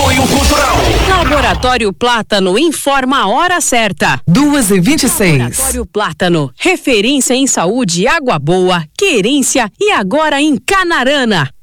Apoio Cultural. Laboratório Plátano informa a hora certa. 2h26. Laboratório Plátano, referência em saúde, água boa, querência e agora em Canarana.